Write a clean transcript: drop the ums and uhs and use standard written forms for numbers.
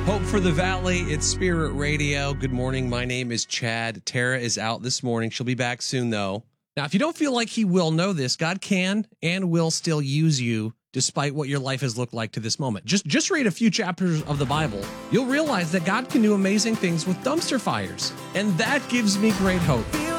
Hope for the Valley. It's Spirit Radio. Good morning. My name is Chad. Tara is out this morning. She'll be back soon, though. Now, if you don't feel like he will know this, God can and will still use you despite what your life has looked like to this moment. Just read a few chapters of the Bible. You'll realize that God can do amazing things with dumpster fires. And that gives me great hope.